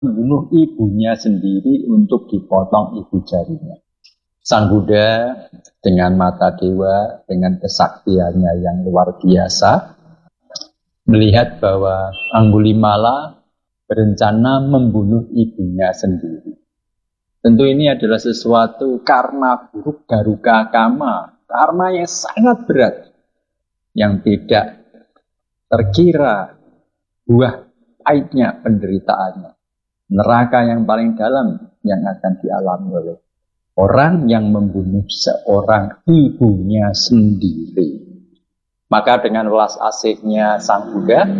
membunuh ibunya sendiri untuk dipotong ibu jarinya. Sang Buddha dengan mata dewa, dengan kesaktiannya yang luar biasa, melihat bahwa Anggulimala berencana membunuh ibunya sendiri. Tentu ini adalah sesuatu karma buruk Garuka Kama, karma yang sangat berat, yang tidak terkira buah pahitnya penderitaannya. Neraka yang paling dalam yang akan dialami oleh orang yang membunuh seorang ibunya sendiri. Maka dengan welas asihnya Sang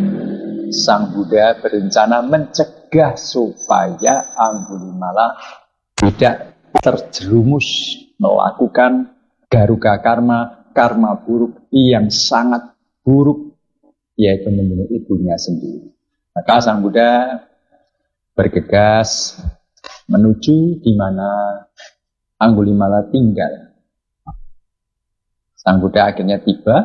Buddha berencana mencegah supaya Anggulimala tidak terjerumus melakukan Garuka karma, karma buruk yang sangat buruk, yaitu membunuh ibunya sendiri. Maka Sang Buddha bergegas menuju di mana Anggulimala tinggal. Sang Buddha akhirnya tiba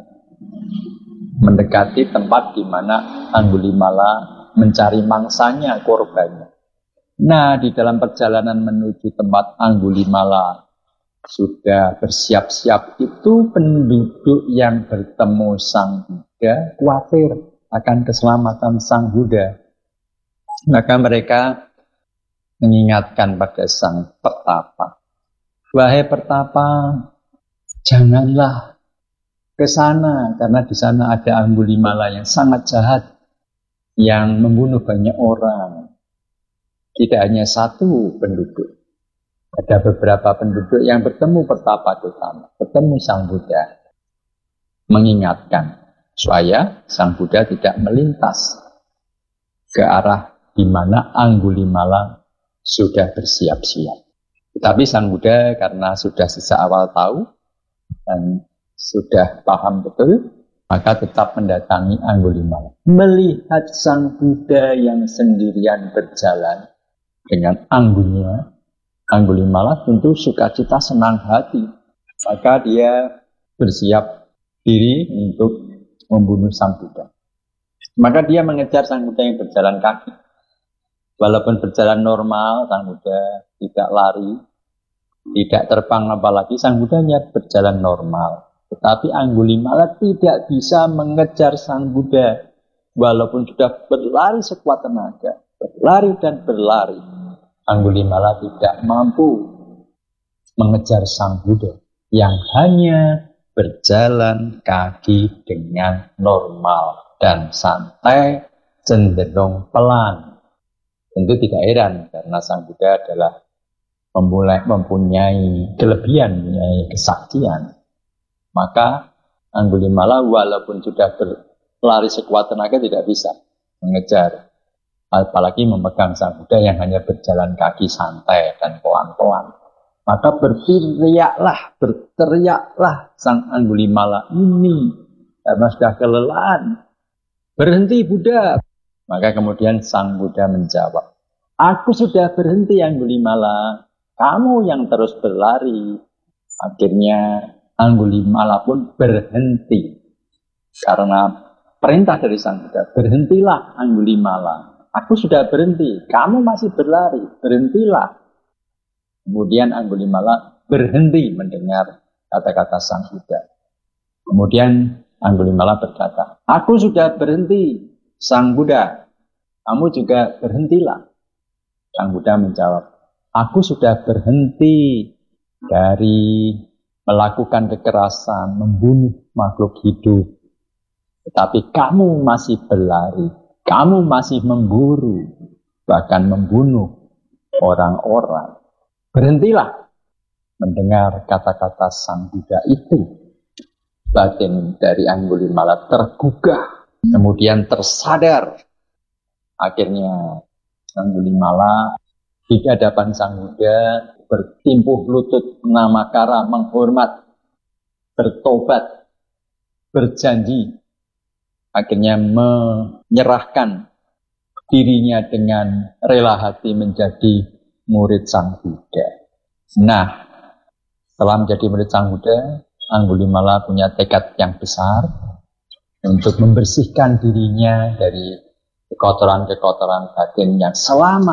mendekati tempat di mana Anggulimala mencari mangsanya, korbannya. Nah, di dalam perjalanan menuju tempat Anggulimala sudah bersiap-siap itu, penduduk yang bertemu Sang Buddha khawatir akan keselamatan Sang Buddha. Maka mereka mengingatkan pada Sang Pertapa, wahai Pertapa, janganlah ke sana, karena di sana ada Anggulimala yang sangat jahat, yang membunuh banyak orang. Tidak hanya satu penduduk, ada beberapa penduduk yang bertemu Pertapa Gotama, bertemu Sang Buddha, mengingatkan supaya Sang Buddha tidak melintas ke arah di mana Anggulimala sudah bersiap-siap. Tetapi Sang Buddha karena sudah sejak awal tahu dan sudah paham betul, maka tetap mendatangi Anggulimala. Melihat Sang Buddha yang sendirian berjalan dengan Anggulimala tentu sukacita, senang hati. Maka dia bersiap diri untuk membunuh Sang Buddha. Maka dia mengejar Sang Buddha yang berjalan kaki. Walaupun berjalan normal, Sang Buddha tidak lari, tidak terbang, apalagi Sang Buddha hanya berjalan normal. Tetapi Anggulimala tidak bisa mengejar Sang Buddha, walaupun sudah berlari sekuat tenaga, berlari dan berlari. Anggulimala tidak mampu mengejar Sang Buddha yang hanya berjalan kaki dengan normal dan santai, cenderung pelan. Tentu tidak heran karena Sang Buddha adalah mempunyai kelebihan, mempunyai kesaktian. Maka Anggulimala walaupun sudah berlari sekuat tenaga tidak bisa mengejar, apalagi memegang Sang Buddha yang hanya berjalan kaki santai dan pelan-pelan. Maka berteriaklah Sang Anggulimala ini karena sudah kelelahan. Berhenti Buddha. Maka kemudian Sang Buddha menjawab, aku sudah berhenti Anggulimala, kamu yang terus berlari. Akhirnya Anggulimala pun berhenti karena perintah dari Sang Buddha, berhentilah Anggulimala, aku sudah berhenti, kamu masih berlari, berhentilah. Kemudian Anggulimala berhenti mendengar kata-kata Sang Buddha. Kemudian Anggulimala berkata, aku sudah berhenti Sang Buddha, kamu juga berhentilah. Sang Buddha menjawab, aku sudah berhenti dari melakukan kekerasan, membunuh makhluk hidup. Tetapi kamu masih berlari, kamu masih memburu, bahkan membunuh orang-orang. Berhentilah. Mendengar kata-kata Sang Buddha itu, batin dari Anggulimala tergugah, kemudian tersadar. Akhirnya Anggulimala di hadapan Sang Buddha bertimpuh lutut, namakara, menghormat, bertobat, berjanji. Akhirnya menyerahkan dirinya dengan rela hati menjadi murid Sang Buddha. Nah, setelah menjadi murid Sang Buddha, Anggulimala punya tekad yang besar untuk membersihkan dirinya dari kekotoran-kekotoran batin yang selama